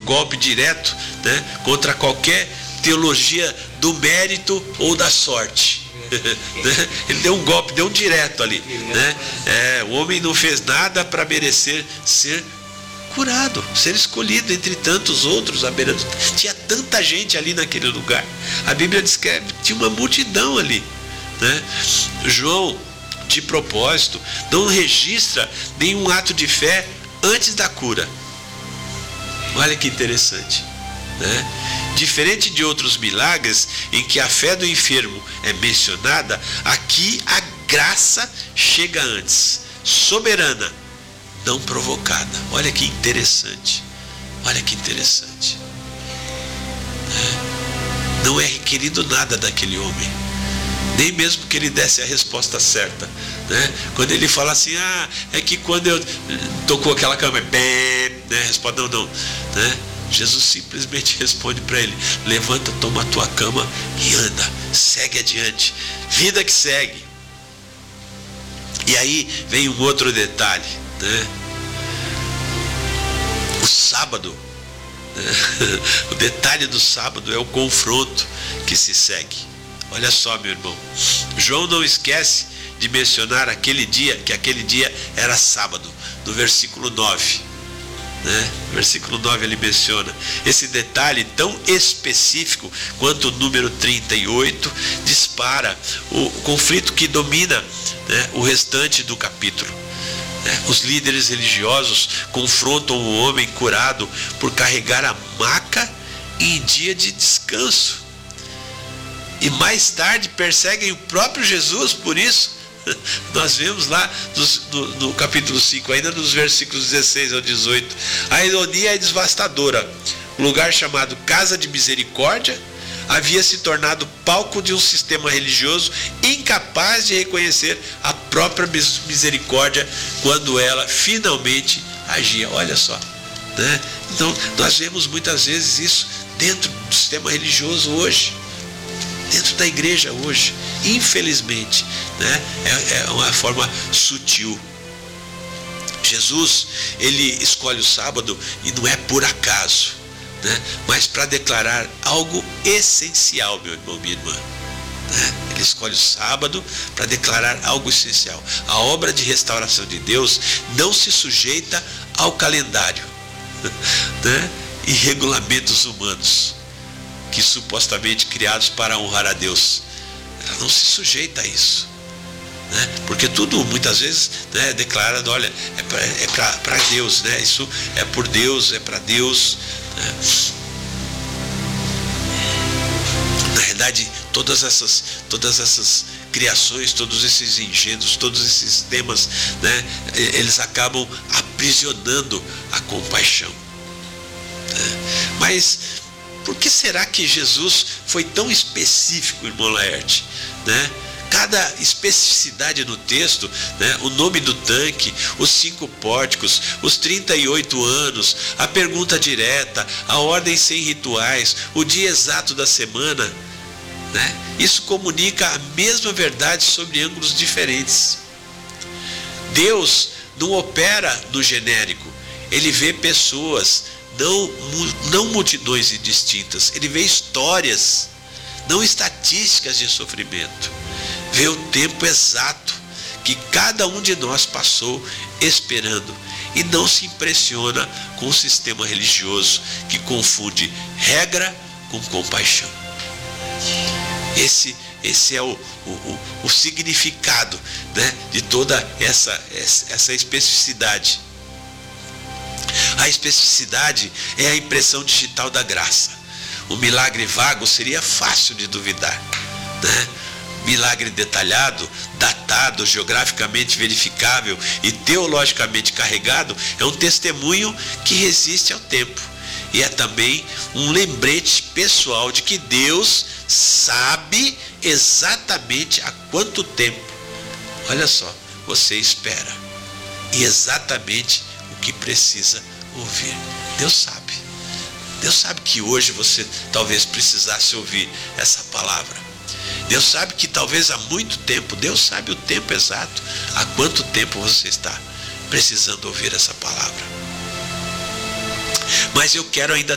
golpe direto, né, contra qualquer teologia do mérito ou da sorte. Ele deu um golpe, deu um direto ali, né? O homem não fez nada para merecer ser curado, ser escolhido entre tantos outros à beira do... Tinha tanta gente ali naquele lugar. A Bíblia descreve, tinha uma multidão ali, né? João, de propósito, não registra nenhum ato de fé antes da cura. Olha que interessante, né? Diferente de outros milagres em que a fé do enfermo é mencionada, aqui a graça chega antes, soberana, não provocada. Olha que interessante, olha que interessante. Não é requerido nada daquele homem, nem mesmo que ele desse a resposta certa, né? Quando ele fala assim, é que quando eu tocou aquela cama, né? Responde, não, né? Jesus simplesmente responde para ele: levanta, toma a tua cama e anda, segue adiante, vida que segue. E aí vem um outro detalhe, né? O sábado, né? O detalhe do sábado é o confronto que se segue. Olha só, meu irmão, João não esquece de mencionar aquele dia, que aquele dia era sábado, no versículo 9. Né? Versículo 9 ele menciona esse detalhe tão específico quanto o número 38 dispara o conflito que domina, né, o restante do capítulo, né? Os líderes religiosos confrontam o homem curado por carregar a maca em dia de descanso, e mais tarde perseguem o próprio Jesus por isso. Nós vemos lá no capítulo 5, ainda nos versículos 16 ao 18, a ironia é devastadora. O lugar chamado Casa de Misericórdia havia se tornado palco de um sistema religioso incapaz de reconhecer a própria misericórdia quando ela finalmente agia. Olha só, né? Então nós vemos muitas vezes isso dentro do sistema religioso hoje, dentro da igreja hoje, infelizmente, né? É uma forma sutil. Jesus, ele escolhe o sábado e não é por acaso, né? Mas para declarar algo essencial, meu irmão, minha irmã, né? Ele escolhe o sábado para declarar algo essencial. A obra de restauração de Deus não se sujeita ao calendário, né? E regulamentos humanos que supostamente criados para honrar a Deus. Ela não se sujeita a isso, né? Porque tudo muitas vezes, né, é declarado, olha, é para Deus, né? Isso é por Deus, é para Deus, né? Na verdade, todas essas criações, todos esses engenhos, todos esses temas, né, eles acabam aprisionando a compaixão, né? Mas por que será que Jesus foi tão específico, irmão Laerte, né? Cada especificidade no texto, né? O nome do tanque, os 5 pórticos, os 38 anos, a pergunta direta, a ordem sem rituais, o dia exato da semana, né? Isso comunica a mesma verdade sobre ângulos diferentes. Deus não opera no genérico, ele vê pessoas, não multidões distintas. Ele vê histórias, não estatísticas de sofrimento. Vê o tempo exato que cada um de nós passou esperando, e não se impressiona com o sistema religioso que confunde regra com compaixão. Esse é o significado, né, de toda essa especificidade. A especificidade é a impressão digital da graça. O milagre vago seria fácil de duvidar, né? Milagre detalhado, datado, geograficamente verificável e teologicamente carregado é um testemunho que resiste ao tempo, e é também um lembrete pessoal de que Deus sabe exatamente há quanto tempo, olha só, você espera, e exatamente o que precisa ouvir. Deus sabe que hoje você talvez precisasse ouvir essa palavra. Deus sabe que talvez há muito tempo, Deus sabe o tempo exato, há quanto tempo você está precisando ouvir essa palavra. Mas eu quero ainda